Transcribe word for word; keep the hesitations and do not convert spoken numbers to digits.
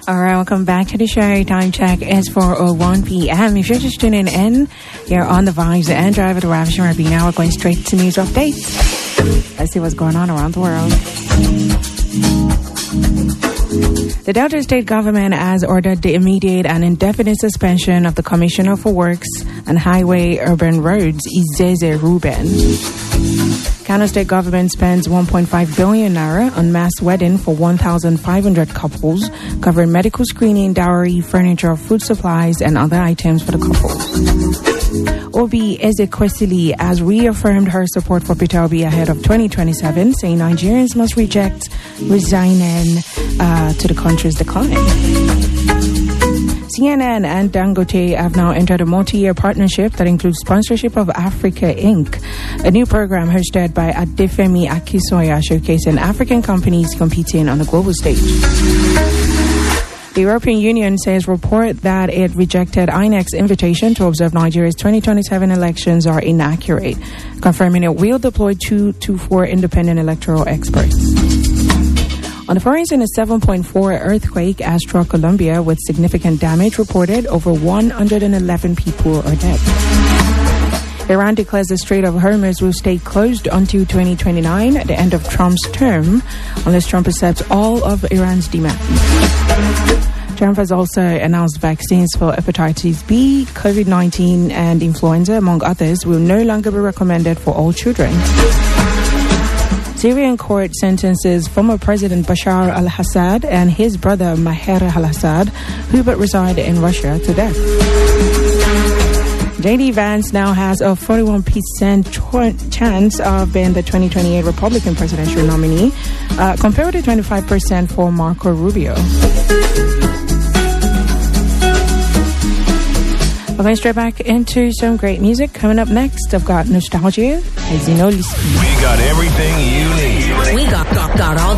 All right, welcome back to the show. Time check is four oh one p.m. If you're just tuning in, you're on the Vibes and Drive with Ravish and Rabina. We're going straight to news updates. Let's see what's going on around the world. The Delta State government has ordered the immediate and indefinite suspension of the Commissioner for Works and Highway Urban Roads, Izeze Ruben. Kano State government spends one point five billion naira on mass wedding for one thousand five hundred couples, covering medical screening, dowry, furniture, food supplies, and other items for the couples. Obi Ezekwesili has reaffirmed her support for Peter Obi ahead of twenty twenty-seven, saying Nigerians must reject resigning uh, to the country's decline. C N N and Dangote have now entered a multi-year partnership that includes sponsorship of Africa Incorporated, a new program hosted by Adefemi Akisoya showcasing African companies competing on the global stage. The European Union says report that it rejected I N E C's invitation to observe Nigeria's twenty twenty-seven elections are inaccurate, confirming it will deploy two to four independent electoral experts. On the foreign scene, a seven point four earthquake has struck Colombia with significant damage reported. Over one hundred eleven people are dead. Iran declares the Strait of Hormuz will stay closed until twenty twenty-nine, at the end of Trump's term, unless Trump accepts all of Iran's demands. Trump has also announced vaccines for hepatitis B, COVID nineteen, and influenza, among others, will no longer be recommended for all children. Syrian court sentences former President Bashar al-Assad and his brother Maher al-Assad, who but reside in Russia, to death. J D Vance now has a forty-one percent ch- chance of being the twenty twenty-eight Republican presidential nominee, uh, compared to twenty-five percent for Marco Rubio. We're going straight back into some great music. Coming up next, I've got Nostalgia by Zeno Lisky. We got everything you need. We got, got, got all